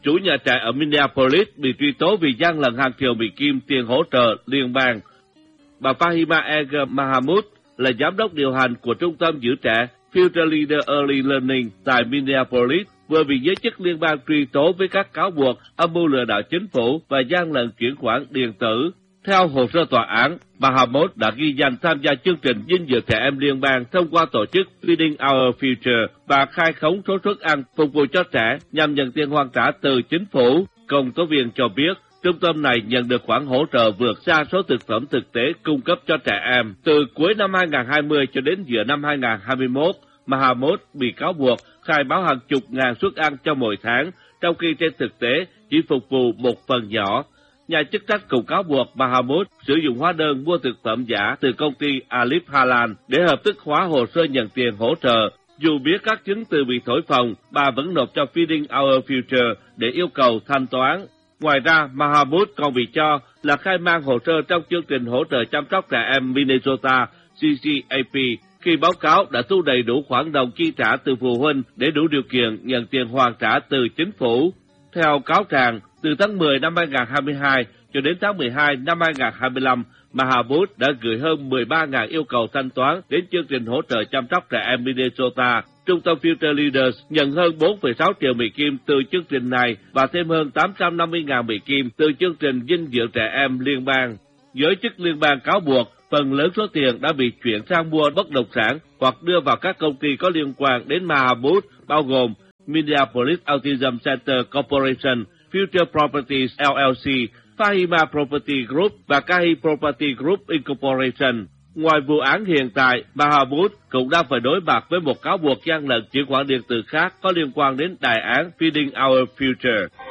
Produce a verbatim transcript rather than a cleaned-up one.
chủ nhà trại ở Minneapolis, bị truy tố vì gian lận hàng triệu Mỹ Kim tiền hỗ trợ liên bang. Bà Fahima Egger Mahamud là giám đốc điều hành của Trung tâm Giữ Trẻ Future Leader Early Learning tại Minneapolis, vừa bị giới chức liên bang truy tố với các cáo buộc âm mưu lừa đảo chính phủ và gian lận chuyển khoản điện tử. Theo hồ sơ tòa án, bà Mahamud đã ghi danh tham gia chương trình dinh dưỡng trẻ em liên bang thông qua tổ chức Feeding Our Future và khai khống số suất ăn phục vụ cho trẻ nhằm nhận tiền hoàn trả từ chính phủ. Công tố viên cho biết, trung tâm này nhận được khoản hỗ trợ vượt xa số thực phẩm thực tế cung cấp cho trẻ em. Từ cuối năm hai nghìn không trăm hai mươi cho đến giữa năm hai nghìn không trăm hai mươi mốt, Mahamud bị cáo buộc khai báo hàng chục ngàn suất ăn cho mỗi tháng, trong khi trên thực tế chỉ phục vụ một phần nhỏ. Nhà chức trách cũng cáo buộc Mahamud sử dụng hóa đơn mua thực phẩm giả từ công ty Alif Halal để hợp thức hóa hồ sơ nhận tiền hỗ trợ. Dù biết các chứng từ bị thổi phồng, bà vẫn nộp cho Feeding Our Future để yêu cầu thanh toán. Ngoài ra, Mahamud còn bị cho là khai mang hồ sơ trong chương trình hỗ trợ chăm sóc trẻ em Minnesota C C A P khi báo cáo đã thu đầy đủ khoản đồng chi trả từ phụ huynh để đủ điều kiện nhận tiền hoàn trả từ chính phủ. Theo cáo trạng, từ tháng mười năm hai nghìn không trăm hai mươi hai cho đến tháng mười hai năm hai nghìn không trăm hai mươi lăm, Mahamud đã gửi hơn mười ba nghìn yêu cầu thanh toán đến chương trình hỗ trợ chăm sóc trẻ em Minnesota. Trung tâm Future Leaders nhận hơn bốn phẩy sáu triệu Mỹ Kim từ chương trình này và thêm hơn tám trăm năm mươi nghìn Mỹ Kim từ chương trình dinh dưỡng trẻ em liên bang. Giới chức liên bang cáo buộc phần lớn số tiền đã bị chuyển sang mua bất động sản hoặc đưa vào các công ty có liên quan đến Mahamud, bao gồm Minneapolis Autism Center Corporation, Future Properties L L C, Fahima Property Group và Kahi Property Group Incorporation. Ngoài vụ án hiện tại, Mahamud cũng đang phải đối mặt với một cáo buộc gian lận chuyển khoản điện tử khác có liên quan đến đại án Feeding Our Future.